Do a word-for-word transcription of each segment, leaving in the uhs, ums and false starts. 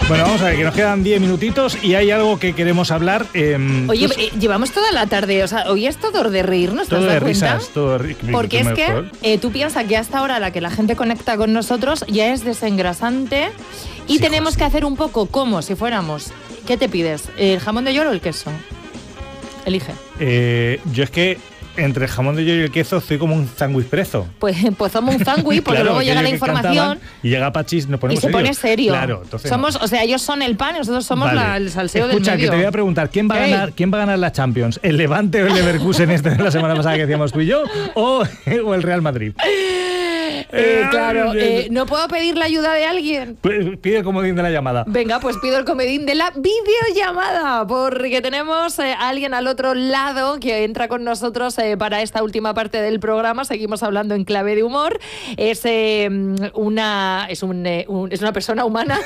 Bueno, vamos a ver, que nos quedan diez minutitos y hay algo que queremos hablar. Eh, Oye, pues, eh, llevamos toda la tarde, o sea, hoy es todo de reírnos, ¿te has todo de dado cuenta? risas, todo de Porque es que eh, tú piensas que hasta ahora la que la gente conecta con nosotros ya es desengrasante y Sí, tenemos José. que hacer un poco como si fuéramos... ¿Qué te pides? ¿El jamón de york o el queso? Elige. Eh, yo es que entre el jamón de york y el queso soy como un sándwich preso. Pues, pues somos un sándwich, porque Claro, luego llega la aquellos que información cantaban Y llega Pachis, nos y ponemos se pone serios. serio. Claro, entonces somos, no. o sea, ellos son el pan y nosotros somos Vale. la- el salseo Escucha, del medio. que te voy a preguntar, ¿quién va a Hey. ganar, quién va a ganar la Champions? ¿El Levante o el Leverkusen este de la semana pasada que decíamos tú y yo? ¿O, o el Real Madrid? Eh, claro, eh, ¿no puedo pedir la ayuda de alguien? Pues pide el comodín de la llamada. Venga, pues pido el comodín de la videollamada, porque tenemos eh, a alguien al otro lado que entra con nosotros eh, para esta última parte del programa. Seguimos hablando en clave de humor. Es eh, una es un, eh, un- es una persona humana.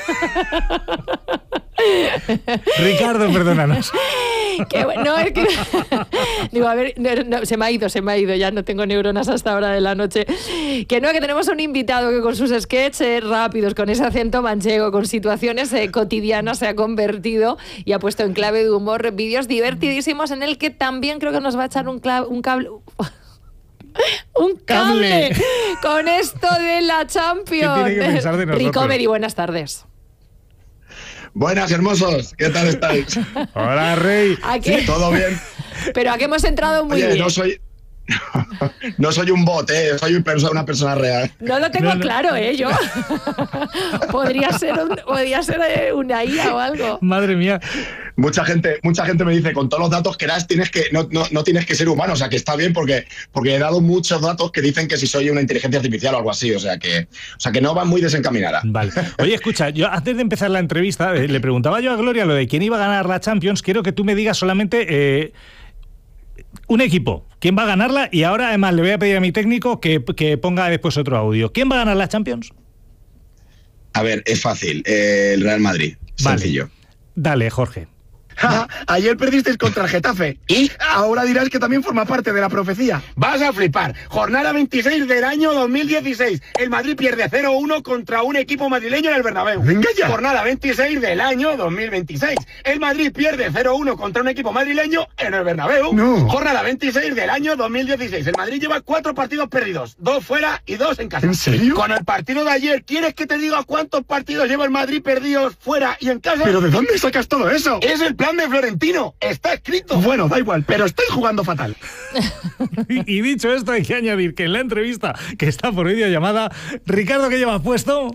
Ricardo, perdónanos. Que bueno, no, es que digo, a ver, no, no, se me ha ido, se me ha ido, ya no tengo neuronas hasta hora de la noche. Que no, que tenemos un invitado que con sus sketches rápidos, con ese acento manchego, con situaciones eh, cotidianas se ha convertido y ha puesto en clave de humor vídeos divertidísimos en el que también creo que nos va a echar un, cla- un cable... Un cable, Cable. con esto de la Champions. ¿Qué tiene que pensar de nosotros? Recovery, buenas tardes. Buenas, hermosos. ¿Qué tal estáis? Hola, Rey. ¿A qué? ¿Todo bien? Pero aquí hemos entrado muy Oye, bien. no soy... No soy un bot, ¿eh? Soy un perso- una persona real. No lo tengo No, no. claro, ¿eh? Yo. podría ser, un, podría ser eh, una I A o algo. Madre mía. Mucha gente, mucha gente me dice, con todos los datos que das, tienes que, no, no, no tienes que ser humano. O sea, que está bien porque, porque he dado muchos datos que dicen que si soy una inteligencia artificial o algo así. O sea, que, o sea, que no va muy desencaminada. Vale. Oye, escucha, yo antes de empezar la entrevista eh, le preguntaba yo a Gloria lo de quién iba a ganar la Champions. Quiero que tú me digas solamente eh, un equipo. ¿Quién va a ganarla? Y ahora además le voy a pedir a mi técnico que, que ponga después otro audio. ¿Quién va a ganar la Champions? A ver, es fácil. Eh, el Real Madrid. Vale. Sencillo. Dale, Jorge. Ayer perdisteis contra el Getafe. ¿Y? Ahora dirás que también forma parte de la profecía. Vas a flipar. Jornada veintiséis del año dos mil dieciséis. El Madrid pierde cero uno contra un equipo madrileño en el Bernabéu. Venga ya. Jornada veintiséis del año dos mil veintiséis. El Madrid pierde cero uno contra un equipo madrileño en el Bernabéu. No. Jornada veintiséis del año dos mil dieciséis. El Madrid lleva cuatro partidos perdidos. Dos fuera y dos en casa. ¿En serio? Con el partido de ayer, ¿quieres que te diga cuántos partidos lleva el Madrid perdidos fuera y en casa? ¿Pero de dónde sacas todo eso? Es el plan de Florentino, está escrito. Bueno, da igual, pero estáis jugando fatal. Y, y dicho esto, hay que añadir que en la entrevista que está por videollamada, Ricardo, ¿qué llevas puesto?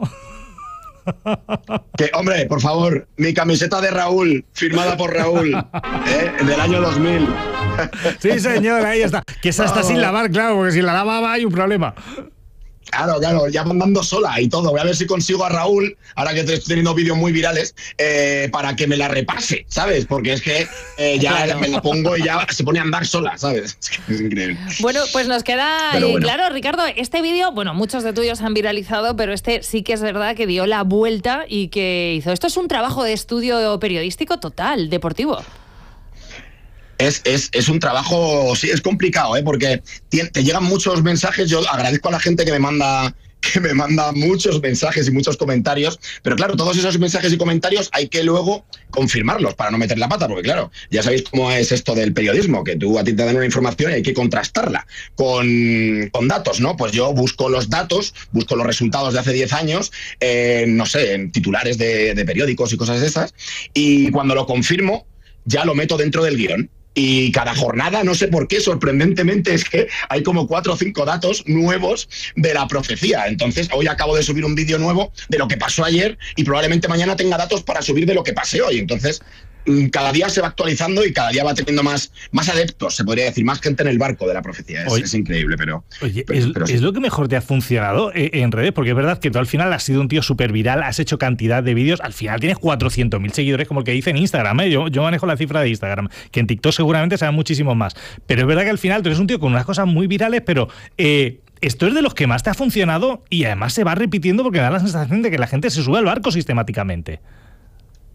Que, hombre, por favor, mi camiseta de Raúl, firmada por Raúl, ¿eh? Del año dos mil. Sí, señor, ahí está. Que esa está sin lavar, claro, porque si la lavaba hay un problema. Claro, claro, ya van dando sola y todo. Voy a ver si consigo a Raúl, ahora que estoy teniendo vídeos muy virales, eh, para que me la repase, ¿sabes? Porque es que eh, ya Claro. me la pongo y ya se pone a andar sola, ¿sabes? Es, que es increíble. Bueno, pues nos queda Pero eh, bueno. claro, Ricardo, este vídeo, bueno, muchos de tuyos han viralizado, pero este sí que es verdad que dio la vuelta y que hizo. Esto es un trabajo de estudio periodístico total, deportivo. Es, es, es un trabajo, sí, es complicado, ¿eh? Porque te, te llegan muchos mensajes. Yo agradezco a la gente que me manda que me manda muchos mensajes y muchos comentarios, pero claro, todos esos mensajes y comentarios hay que luego confirmarlos para no meter la pata, porque claro, ya sabéis cómo es esto del periodismo, que tú a ti te dan una información y hay que contrastarla con, con datos, ¿no? Pues yo busco los datos, busco los resultados de hace diez años, eh, no sé, en titulares de, de periódicos y cosas de esas, y cuando lo confirmo, ya lo meto dentro del guión. Y cada jornada, no sé por qué, sorprendentemente, es que hay como cuatro o cinco datos nuevos de la profecía. Entonces, hoy acabo de subir un vídeo nuevo de lo que pasó ayer y probablemente mañana tenga datos para subir de lo que pasé hoy. Entonces, cada día se va actualizando y cada día va teniendo más, más adeptos, se podría decir, más gente en el barco de la profecía. Es, Oye, es increíble, pero... Oye, pero, es, pero sí. es lo que mejor te ha funcionado eh, en redes, porque es verdad que tú al final has sido un tío súper viral, has hecho cantidad de vídeos, al final tienes cuatrocientos mil seguidores, como el que dice en Instagram, ¿eh? yo, yo manejo la cifra de Instagram, que en TikTok seguramente serán muchísimos más, pero es verdad que al final tú eres un tío con unas cosas muy virales, pero... Eh, esto es de los que más te ha funcionado y además se va repitiendo porque da la sensación de que la gente se sube al barco sistemáticamente.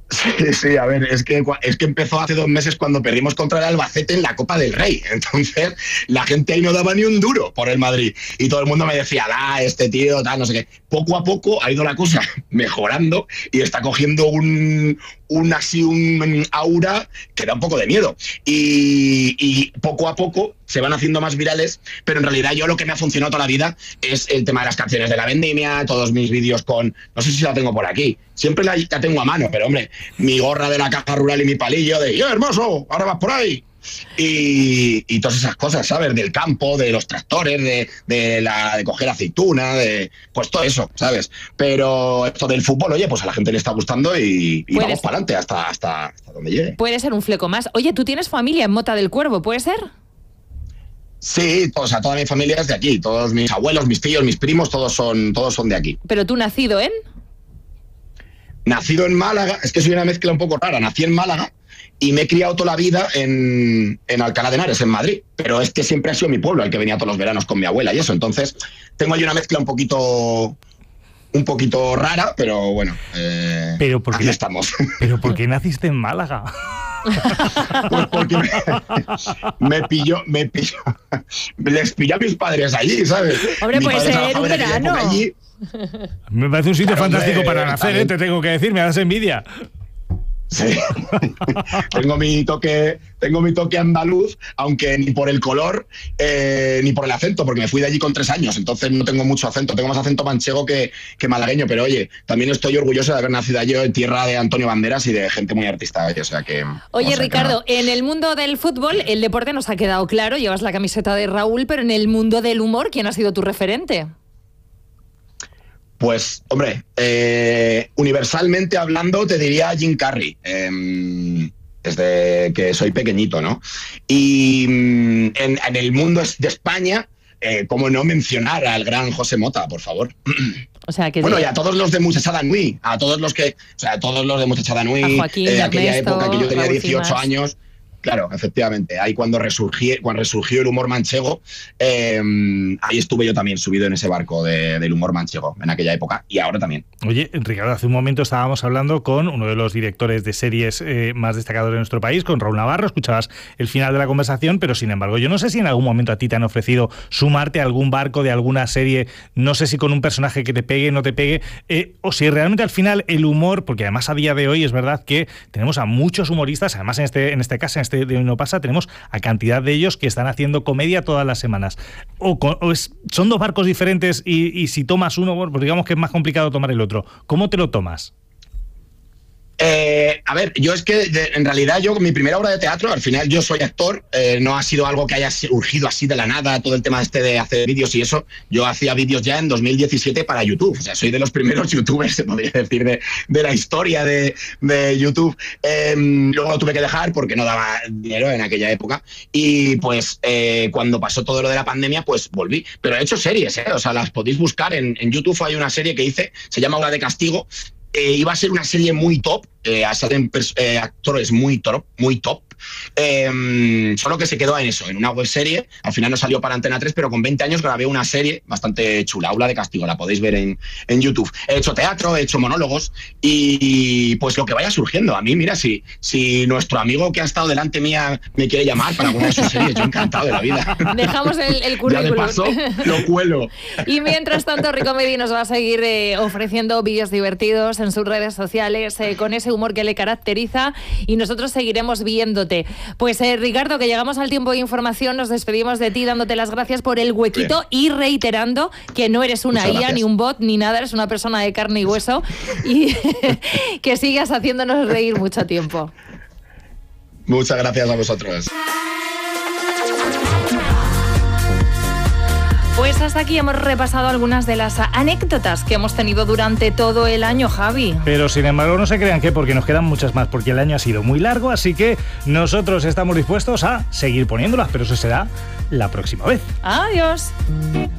Sí, sí, a ver, es que, es que empezó hace dos meses cuando perdimos contra el Albacete en la Copa del Rey. Entonces, la gente ahí no daba ni un duro por el Madrid. Y todo el mundo me decía, da, este tío, tal, no sé qué. Poco a poco ha ido la cosa mejorando y está cogiendo un, un así, un aura que da un poco de miedo. Y, y poco a poco se van haciendo más virales, pero en realidad yo lo que me ha funcionado toda la vida es el tema de las canciones de la vendimia, todos mis vídeos con, no sé si la tengo por aquí, siempre la, la tengo a mano, pero hombre, mi gorra de la caja rural y mi palillo de, ¡yo, hermoso! Ahora vas por ahí. Y, y todas esas cosas, ¿sabes? Del campo, de los tractores, de, de, la, de coger aceituna, de pues todo eso, ¿sabes? Pero esto del fútbol, oye, pues a la gente le está gustando y, y vamos para adelante hasta, hasta, hasta donde llegue. Puede ser un fleco más. Oye, ¿tú tienes familia en Mota del Cuervo? ¿Puede ser? Sí, o sea, toda mi familia es de aquí. Todos mis abuelos, mis tíos, mis primos, todos son, todos son de aquí. ¿Pero tú nacido en...? Nacido en Málaga, es que soy una mezcla un poco rara. Nací en Málaga y me he criado toda la vida en, en Alcalá de Henares, en Madrid. Pero es que siempre ha sido mi pueblo el que venía todos los veranos con mi abuela y eso. Entonces, tengo ahí una mezcla un poquito... un poquito rara, pero bueno, eh, pero ¿por qué, aquí estamos. ¿Pero por qué naciste en Málaga? Pues porque me, me pilló, me pilló, les pilló a mis padres allí, ¿sabes? Hombre, Mi puede ser un en verano. allí. Me parece un sitio Claro, fantástico hombre, para nacer, ¿eh? Te tengo que decir, me das envidia. Sí. tengo mi toque, tengo mi toque andaluz, aunque ni por el color eh, ni por el acento, porque me fui de allí con tres años, entonces no tengo mucho acento, tengo más acento manchego que, que malagueño, pero oye, también estoy orgulloso de haber nacido allí en tierra de Antonio Banderas y de gente muy artista, o sea que... Oye, o sea Ricardo, que no. En el mundo del fútbol, el deporte nos ha quedado claro, llevas la camiseta de Raúl, pero en el mundo del humor, ¿quién ha sido tu referente? Pues, hombre, eh, universalmente hablando, te diría Jim Carrey, eh, desde que soy pequeñito, ¿no? Y en, en el mundo de España, eh, ¿cómo no mencionar al gran José Mota, por favor? O sea, que bueno, y a todos los de Muchachada Nui, a todos los que, o sea, a todos los de Muchachada Nui, a Joaquín, de aquella Ernesto, época que yo tenía Raúl dieciocho Cimas. años. Claro, efectivamente, ahí cuando resurgió, cuando resurgió el humor manchego, eh, ahí estuve yo también subido en ese barco de, del humor manchego, en aquella época, y ahora también. Oye, Ricardo, hace un momento estábamos hablando con uno de los directores de series eh, más destacados de nuestro país, con Raúl Navarro, escuchabas el final de la conversación, pero sin embargo, yo no sé si en algún momento a ti te han ofrecido sumarte a algún barco de alguna serie, no sé si con un personaje que te pegue, no te pegue, eh, o si realmente al final el humor, porque además a día de hoy es verdad que tenemos a muchos humoristas, además en este, en este caso, en este de Hoy No Pasa, tenemos a cantidad de ellos que están haciendo comedia todas las semanas. O, o es, son dos barcos diferentes y, y si tomas uno, bueno, pues digamos que es más complicado tomar el otro. ¿Cómo te lo tomas? Eh, a ver, yo es que de, en realidad yo, mi primera obra de teatro, al final yo soy actor, eh, no ha sido algo que haya surgido así de la nada, todo el tema este de hacer vídeos y eso. Yo hacía vídeos ya en dos mil diecisiete para YouTube, o sea, soy de los primeros youtubers, se podría decir, de, de la historia de, de YouTube. Eh, luego lo tuve que dejar porque no daba dinero en aquella época y pues eh, cuando pasó todo lo de la pandemia, pues volví. Pero he hecho series, ¿eh? O sea, las podéis buscar en, en YouTube, hay una serie que hice, se llama Hora de Castigo. Eh, iba a ser una serie muy top, eh, salen eh, actores muy top, muy top. Eh, solo que se quedó en eso, en una webserie. Al final no salió para Antena tres, pero con veinte años grabé una serie bastante chula, Aula de Castigo, la podéis ver en, en YouTube. He hecho teatro, he hecho monólogos y pues lo que vaya surgiendo. A mí, mira, si, si nuestro amigo que ha estado delante mía me quiere llamar para alguna de sus series, yo encantado de la vida. Dejamos el, el currículum. Ya de paso, lo cuelo. Y mientras tanto, Ricomedy nos va a seguir eh, ofreciendo vídeos divertidos en sus redes sociales eh, con ese humor que le caracteriza y nosotros seguiremos viéndote. Pues eh, Ricardo, que llegamos al tiempo de información, nos despedimos de ti dándote las gracias por el huequito Bien. y reiterando que no eres una Muchas I A gracias. ni un bot ni nada, eres una persona de carne y hueso y que sigas haciéndonos reír mucho tiempo. Muchas gracias a vosotros. Pues hasta aquí hemos repasado algunas de las anécdotas que hemos tenido durante todo el año, Javi. Pero sin embargo no se crean que porque nos quedan muchas más, porque el año ha sido muy largo, así que nosotros estamos dispuestos a seguir poniéndolas, pero eso será la próxima vez. Adiós.